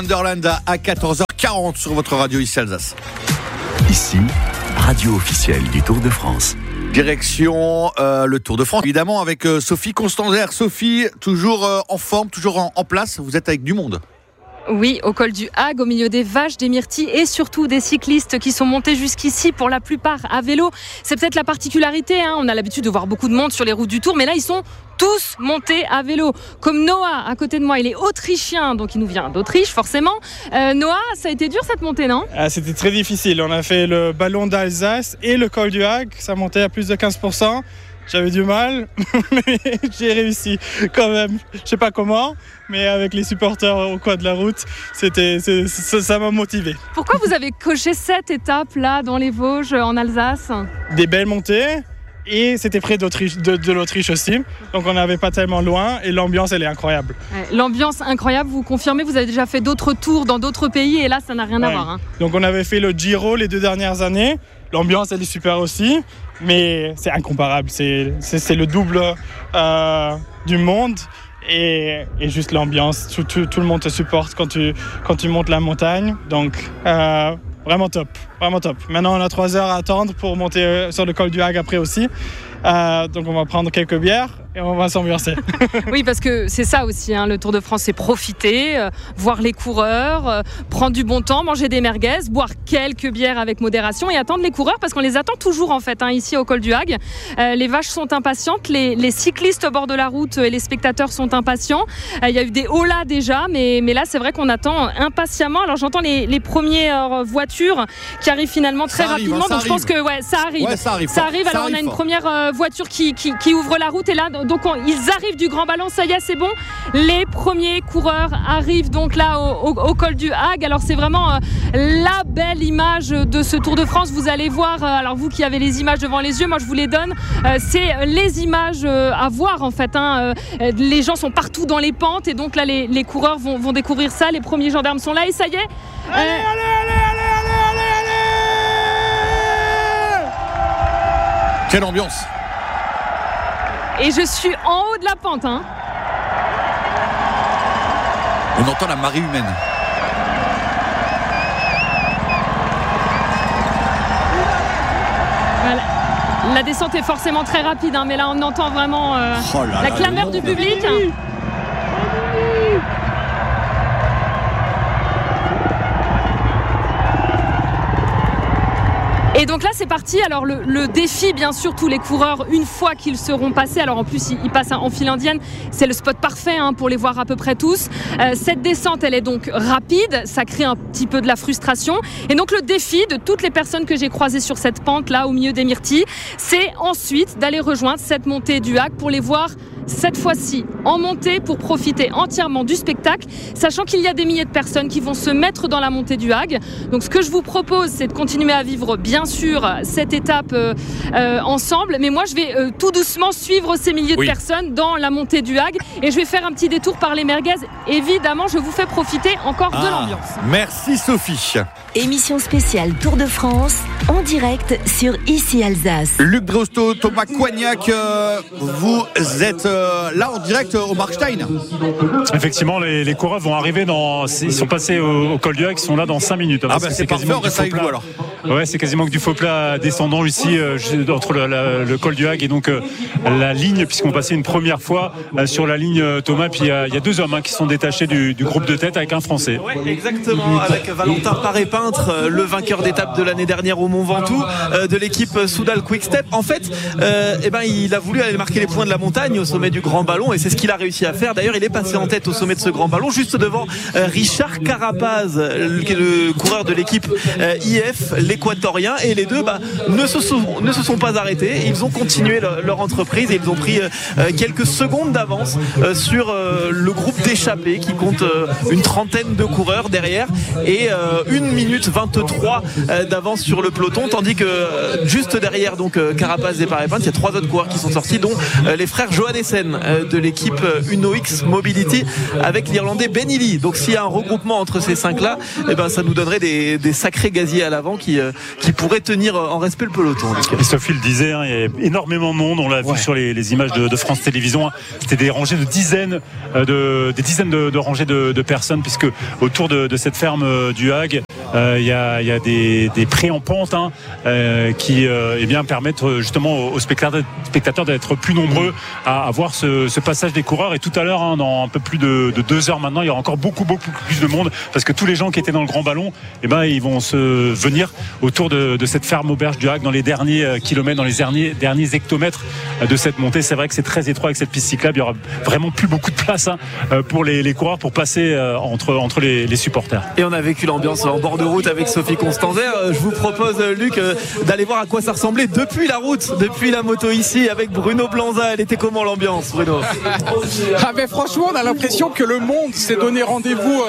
Wonderland à 14h40 sur votre radio ici Alsace. Ici, radio officielle du Tour de France. Direction le Tour de France, évidemment avec Sophie Constanzer. Sophie, toujours en forme, toujours en place, vous êtes avec du monde. Oui, au col du Hague, au milieu des vaches, des myrtilles et surtout des cyclistes qui sont montés jusqu'ici pour la plupart à vélo. C'est peut-être la particularité, on a l'habitude de voir beaucoup de monde sur les routes du Tour, mais là ils sont tous montés à vélo. Comme Noah à côté de moi, il est autrichien, donc il nous vient d'Autriche forcément. Noah, ça a été dur cette montée, non ? C'était très difficile, on a fait le ballon d'Alsace et le col du Hague, ça montait à plus de 15%. J'avais du mal, mais j'ai réussi quand même. Je ne sais pas comment, mais avec les supporters au coin de la route, ça m'a motivé. Pourquoi vous avez coché cette étape-là dans les Vosges, en Alsace ? Des belles montées, et c'était près de l'Autriche aussi. Donc on n'avait pas tellement loin, et l'ambiance, elle est incroyable. L'ambiance incroyable, vous confirmez, vous avez déjà fait d'autres tours dans d'autres pays, et là, ça n'a rien à voir. Donc on avait fait le Giro les 2 dernières années. L'ambiance, elle est super aussi, mais c'est incomparable. C'est le double du monde et juste l'ambiance. Tout le monde te supporte quand tu montes la montagne. Donc, vraiment top. Maintenant, on a 3 heures à attendre pour monter sur le col du Hague après aussi. Donc, on va prendre quelques bières et on va s'ambiancer. Oui, parce que c'est ça aussi, le Tour de France, c'est profiter, voir les coureurs, prendre du bon temps, manger des merguez, boire quelques bières avec modération et attendre les coureurs, parce qu'on les attend toujours en fait, ici au col du Hague. Les vaches sont impatientes, les cyclistes au bord de la route et les spectateurs sont impatients. Il y a eu des holas déjà, mais là c'est vrai qu'on attend impatiemment. Alors j'entends les premières voitures qui arrivent finalement très rapidement, donc je pense que ça arrive. Ouais, ça arrive. Alors on a une première voiture qui ouvre la route, et là donc ils arrivent du Grand Ballon, ça y est, c'est bon. Les premiers coureurs arrivent donc là au col du Hague. Alors c'est vraiment la belle image de ce Tour de France. Vous allez voir, alors vous qui avez les images devant les yeux, moi je vous les donne. C'est les images à voir en fait. Les gens sont partout dans les pentes, et donc là les coureurs vont découvrir ça. Les premiers gendarmes sont là et ça y est. Allez. Quelle ambiance! Et je suis en haut de la pente. On entend la marée humaine. Voilà. La descente est forcément très rapide, mais là on entend vraiment la clameur du public. Et donc là c'est parti. Alors le défi, bien sûr, tous les coureurs une fois qu'ils seront passés, alors en plus ils passent en file indienne, c'est le spot parfait pour les voir à peu près tous. Cette descente, elle est donc rapide, ça crée un petit peu de la frustration, et donc le défi de toutes les personnes que j'ai croisées sur cette pente là au milieu des myrtilles, c'est ensuite d'aller rejoindre cette montée du Hague pour les voir cette fois-ci en montée, pour profiter entièrement du spectacle, sachant qu'il y a des milliers de personnes qui vont se mettre dans la montée du Hague. Donc ce que je vous propose, c'est de continuer à vivre bien sûr cette étape ensemble, mais moi je vais tout doucement suivre ces milliers de personnes dans la montée du Hague, et je vais faire un petit détour par les merguez. Évidemment, je vous fais profiter encore de l'ambiance. Merci Sophie. Émission spéciale Tour de France en direct sur Ici Alsace. Luc Drosto, Thomas Coignac, vous êtes là en direct au Markstein. Effectivement, les coureurs vont arriver ils sont passés au col du Hague, ils sont là dans 5 minutes. C'est quasiment du faux plat. Ouais, c'est quasiment que du faux plat descendant ici entre le col du Hague et donc la ligne, puisqu'on passait une première fois sur la ligne Thomas. Puis il y a 2 hommes qui sont détachés du groupe de tête avec un Français. Ouais, exactement, avec Valentin Paré-Peintre, le vainqueur d'étape de l'année dernière au Mont Ventoux, de l'équipe Soudal Quick Step. En fait, il a voulu aller marquer les points de la montagne au sommet du Grand Ballon, et c'est ce qu'il a réussi à faire. D'ailleurs, il est passé en tête au sommet de ce Grand Ballon, juste devant Richard Carapaz, le coureur de l'équipe IF, l'équatorien, et les deux ne se sont pas arrêtés. Ils ont continué leur entreprise, et ils ont pris quelques secondes d'avance sur le groupe d'échappés qui compte une trentaine de coureurs derrière, et 1 minute 23 d'avance sur le peloton, tandis que juste derrière donc Carapaz et Paré-Peintre, il y a 3 autres coureurs qui sont sortis, dont les frères Johannessen de l'équipe Uno X Mobility avec l'Irlandais Ben Healy. Donc s'il y a un regroupement entre ces 5 là, ça nous donnerait des sacrés gaziers à l'avant qui qui pourrait tenir en respect le peloton. Et Sophie le disait, il y a énormément de monde, on l'a vu sur les images de France Télévisions. C'était des rangées de dizaines de rangées de personnes, puisque autour de cette ferme du Hague, il y a des prés en pente qui permettent justement aux spectateurs d'être plus nombreux à voir ce passage des coureurs. Et tout à l'heure, dans un peu plus de 2 heures maintenant, il y aura encore beaucoup plus de monde, parce que tous les gens qui étaient dans le Grand Ballon, ils vont se venir autour de cette ferme auberge du Hague dans les derniers kilomètres, dans les derniers hectomètres de cette montée. C'est vrai que c'est très étroit avec cette piste cyclable. Il y aura vraiment plus beaucoup de place pour les coureurs pour passer entre les supporters. Et on a vécu l'ambiance en bord de route avec Sophie Constanzer. Je vous propose, Luc, d'aller voir à quoi ça ressemblait depuis la route, depuis la moto ici avec Bruno Blanza. Elle était comment l'ambiance, Bruno? Mais franchement, on a l'impression que le monde s'est donné rendez-vous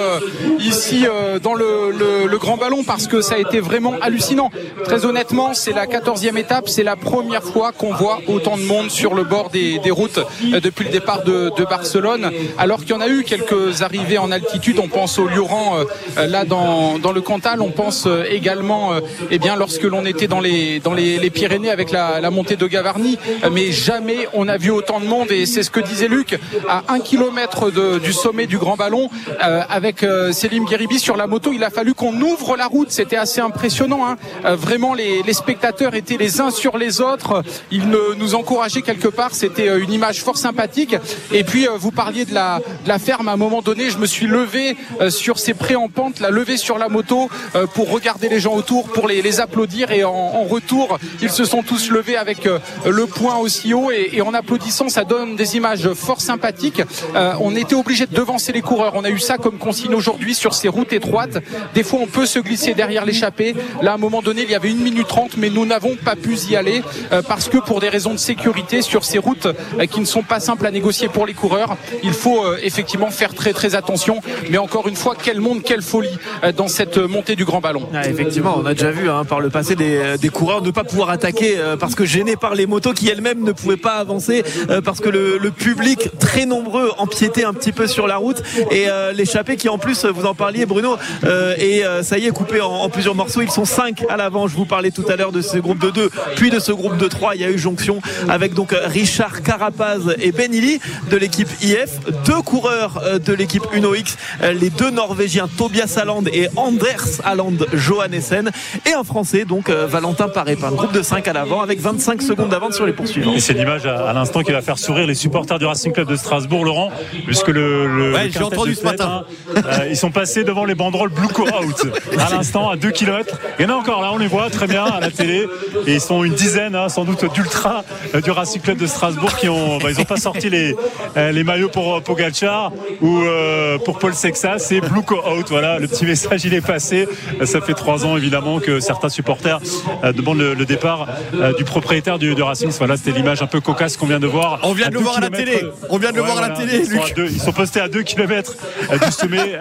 ici dans le Grand Ballon, parce que ça a été vraiment hallucinant. Très honnêtement, c'est la 14e étape, c'est la première fois qu'on voit autant de monde sur le bord des routes depuis le départ de Barcelone, alors qu'il y en a eu quelques arrivées en altitude. On pense au Lioran là dans le Cantal, on pense également lorsque l'on était dans les Pyrénées avec la montée de Gavarnie, mais jamais on a vu autant de monde. Et c'est ce que disait Luc, à 1 kilomètre du sommet du Grand Ballon, avec Selim Gheribi sur la moto, il a fallu qu'on ouvre la route. C'était assez impressionnant, vraiment les spectateurs étaient les uns sur les autres, ils nous encourageaient quelque part. C'était une image fort sympathique. Et puis vous parliez de la ferme. À un moment donné, je me suis levé sur ces prés en pente, levé sur la moto pour regarder les gens autour, pour les applaudir. Et en retour, ils se sont tous levés avec le poing aussi haut et en applaudissant. Ça donne des images fort sympathiques. On était obligé de devancer les coureurs. On a eu ça comme consigne aujourd'hui sur ces routes étroites. Des fois, on peut se glisser derrière l'échappée. Là, à un moment donné, il y avait 1 minute 30, mais nous n'avons pas pu y aller parce que pour des raisons de sécurité, sur ces routes qui ne sont pas simples à négocier pour les coureurs, il faut effectivement faire très très attention. Mais encore une fois, quel monde, quelle folie dans cette montée du Grand Ballon. Effectivement, on a déjà vu par le passé des coureurs ne pas pouvoir attaquer parce que gênés par les motos qui elles-mêmes ne pouvaient pas avancer parce que le public très nombreux empiétait un petit peu sur la route et l'échappée qui en plus, vous en parliez Bruno, et ça y est, coupé en plusieurs morceaux. Ils sont 5 à l'avant. Je vous parlais tout à l'heure de ce groupe de 2, puis de ce groupe de 3. Il y a eu jonction avec donc Richard Carapaz et Ben Illy de l'équipe IF, 2 coureurs de l'équipe Uno X, les 2 Norvégiens Tobias Aland et Anders Aland Johannessen, et un Français donc Valentin Paré-Pin. Groupe de 5 à l'avant avec 25 secondes d'avance sur les poursuivants. Et c'est l'image à l'instant qui va faire sourire les supporters du Racing Club de Strasbourg, Laurent, puisque le j'ai entendu ce matin. Ils sont passés devant les banderoles Blue Co Out à l'instant à 2 km. Il y en a encore là, on les voit très bien à la télé, et ils sont une dizaine sans doute d'ultras du Racing Club de Strasbourg qui ont ils n'ont pas sorti les maillots pour Pogacar ou pour Paul Sexas. C'est Blue Co Out. Voilà, le petit message il est passé. Ça fait 3 ans évidemment que certains supporters demandent le départ du propriétaire du Racing. Voilà, c'était l'image un peu cocasse qu'on vient de voir. On vient de le voir à la télé. On vient de le voir à la télé. Ils sont postés à 2 km du sommet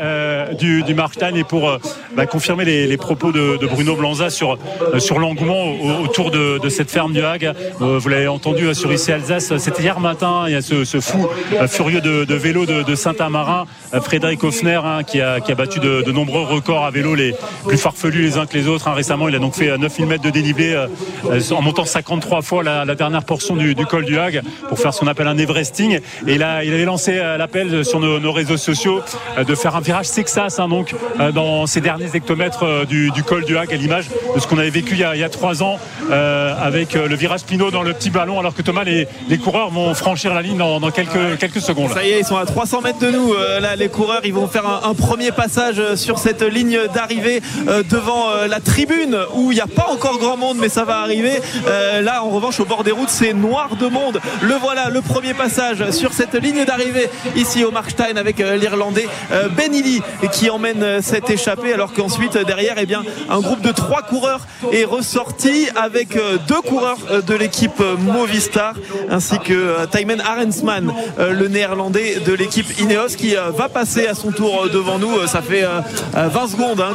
du Markstein. Et pour confirmer les propos de Bruno Blanza sur l'engouement autour de cette ferme du Hague, vous l'avez entendu sur IC Alsace, c'était hier matin. Il y a ce fou furieux de vélo de Saint-Amarin, Frédéric Hoffner, qui a battu de nombreux records à vélo, les plus farfelus les uns que les autres. Récemment, il a donc fait 9000 mètres de dénivelé en montant 53 fois la dernière portion du col du Hague pour faire ce qu'on appelle un Everesting. Et là, il avait lancé l'appel sur nos réseaux sociaux de faire un virage Sexas donc dans ces derniers hectomètres du col du Hague, à l'image de ce qu'on avait vécu il y a 3 ans avec le virage Pinot dans le petit ballon, alors que Thomas, les coureurs vont franchir la ligne dans quelques secondes. Ça y est, ils sont à 300 mètres de nous. Là, les coureurs, ils vont faire un premier passage sur cette ligne d'arrivée devant la tribune où il n'y a pas encore grand monde, mais ça va arriver. Là, en revanche, au bord des routes, c'est noir de monde. Le voilà, le premier passage sur cette ligne d'arrivée ici au Markstein avec l'Irlandais Ben Illy qui emmène cette échappée, alors qu'ensuite derrière, un groupe de 3 coureurs est ressorti avec 2 coureurs de l'équipe Movistar ainsi que Thymen Arensman, le néerlandais de l'équipe Ineos, qui va passer à son tour devant nous. Ça fait 20 secondes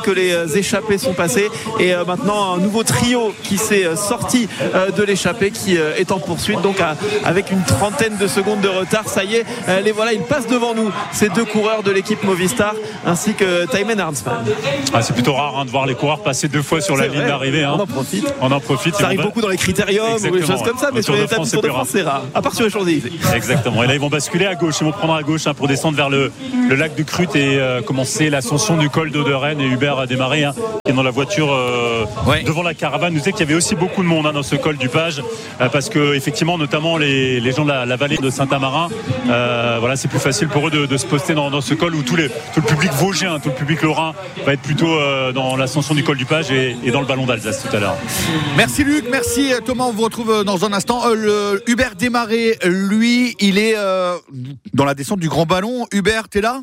que les échappés sont passés et maintenant un nouveau trio qui s'est sorti de l'échappée qui est en poursuite, donc avec une trentaine de secondes de retard. Ça y est, les voilà, ils passent devant nous, ces deux coureurs de l'équipe Movistar ainsi que Thymen Arnsman. C'est plutôt rare de voir les coureurs passer 2 fois sur la ligne d'arrivée. On en profite. Ça arrive beaucoup dans les critériums ou des choses comme ça, mais sur les étapes du Tour de France c'est rare, à part sur les Champs-Élysées. Exactement, et là ils vont basculer à gauche, ils vont prendre à gauche pour descendre vers le lac du Crut et commencer l'ascension du col d'Auderen. Et Hubert a démarré qui est dans la voiture devant la caravane. Nous disait qu'il y avait aussi beaucoup de monde dans ce col du Page, parce que effectivement, notamment les gens de la vallée de Saint-Amarin, c'est plus facile pour eux de se poster dans ce col où tout le public vosgien, tout le public lorrain va être plutôt dans l'ascension du col du Page et dans le ballon d'Alsace tout à l'heure. Merci Luc, merci Thomas, on vous retrouve dans un instant. Hubert Desmarais, lui, il est dans la descente du Grand Ballon. Hubert, t'es là ?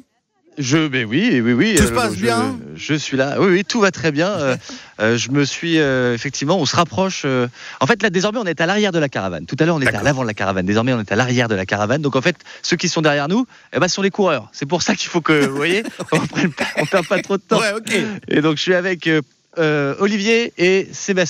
Oui. Tout se passe bien ? Je suis là. Oui, tout va très bien. Je me suis effectivement, on se rapproche. En fait, là, désormais, on est à l'arrière de la caravane. Tout à l'heure, on était à l'avant de la caravane. Désormais, on est à l'arrière de la caravane. Donc, en fait, ceux qui sont derrière nous, sont les coureurs. C'est pour ça qu'il faut que, vous voyez, on perd pas trop de temps. Ouais, ok. Et donc, je suis avec Olivier et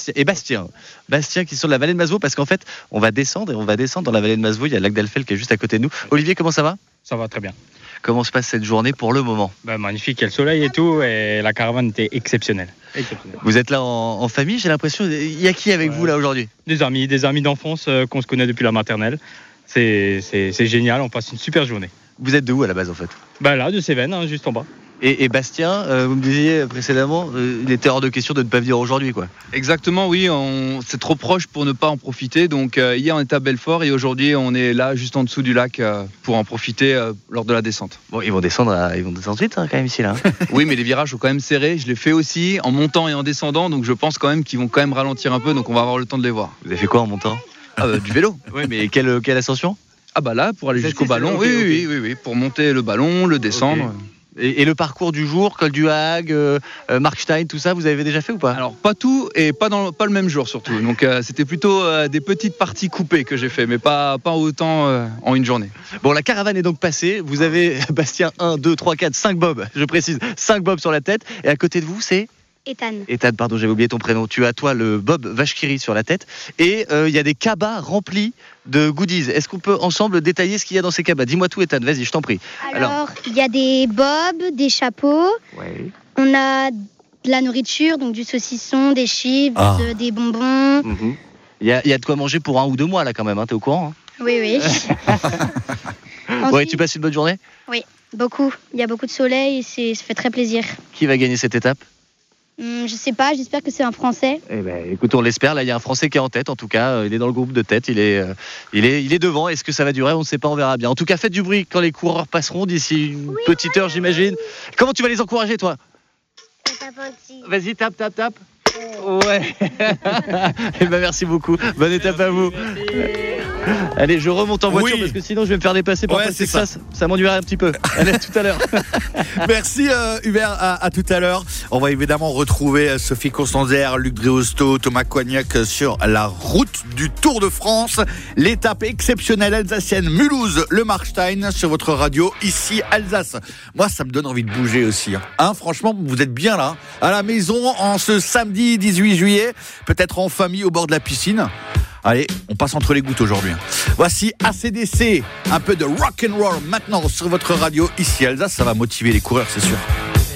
Bastien qui sont de la vallée de Masevaux, parce qu'en fait, on va descendre dans la vallée de Masevaux. Il y a le lac d'Alfel qui est juste à côté de nous. Olivier, comment ça va ? Ça va très bien. Comment se passe cette journée pour le moment ? Magnifique, il y a le soleil et tout, et la caravane était exceptionnelle. Vous êtes là en famille, j'ai l'impression. Il y a qui avec vous là aujourd'hui ? Des amis d'enfance qu'on se connaît depuis la maternelle. C'est génial, on passe une super journée. Vous êtes de où à la base en fait ? Là, de Cévennes, juste en bas. Et Bastien, vous me disiez précédemment, il était hors de question de ne pas venir aujourd'hui, quoi. Exactement, oui, c'est trop proche pour ne pas en profiter. Donc hier on était à Belfort et aujourd'hui on est là juste en dessous du lac pour en profiter lors de la descente. Bon, ils vont descendre vite quand même ici là. Oui, mais les virages sont quand même serrés. Je l'ai fait aussi en montant et en descendant, donc je pense quand même qu'ils vont quand même ralentir un peu, donc on va avoir le temps de les voir. Vous avez fait quoi en montant ? Du vélo. Oui, mais quelle ascension ? Là, pour aller jusqu'au ballon. Oui, pour monter le ballon, le descendre. Okay. Et le parcours du jour, Col du Hag, Markstein, tout ça, vous avez déjà fait ou pas ? Alors pas tout et pas le même jour surtout. Donc c'était plutôt des petites parties coupées que j'ai fait, mais pas autant en une journée. Bon, la caravane est donc passée. Vous avez, Bastien, 1, 2, 3, 4, 5 bobs, je précise, 5 bobs sur la tête. Et à côté de vous, c'est Ethan, pardon, j'avais oublié ton prénom. Tu as, toi, le bob Vachkiri sur la tête. Et il y a des cabas remplis de goodies. Est-ce qu'on peut ensemble détailler ce qu'il y a dans ces cabas ? Dis-moi tout, Ethan, vas-y, je t'en prie. Alors, il y a des bobs, des chapeaux. Ouais. On a de la nourriture, donc du saucisson, des chips, des bonbons. Mm-hmm. Il y a de quoi manger pour 1 ou 2 mois, là, quand même. T'es au courant ? Oui. Ensuite, tu passes une bonne journée ? Oui, beaucoup. Il y a beaucoup de soleil et ça fait très plaisir. Qui va gagner cette étape ? Je sais pas, j'espère que c'est un Français. Écoute, on l'espère. Là, il y a un Français qui est en tête. En tout cas, il est dans le groupe de tête. Il est devant. Est-ce que ça va durer ? On ne sait pas. On verra bien. En tout cas, faites du bruit quand les coureurs passeront d'ici une petite heure, j'imagine. Comment tu vas les encourager, toi ? Vas-y, tape. Ouais. Merci beaucoup. Bonne étape à vous. Allez, je remonte en voiture parce que sinon je vais me faire dépasser par le Texas. Ça m'ennuierait un petit peu. Allez, à tout à l'heure. Merci Hubert, à tout à l'heure. On va évidemment retrouver Sophie Constanzer, Luc Dréosto, Thomas Coignac sur la route du Tour de France. L'étape exceptionnelle alsacienne Mulhouse, le Markstein sur votre radio ici Alsace. Moi, ça me donne envie de bouger aussi. Franchement, vous êtes bien là, à la maison en ce samedi 18 juillet, peut-être en famille au bord de la piscine. Allez, on passe entre les gouttes aujourd'hui. Voici AC/DC, un peu de rock and roll maintenant sur votre radio ici Alsace. Ça va motiver les coureurs, c'est sûr.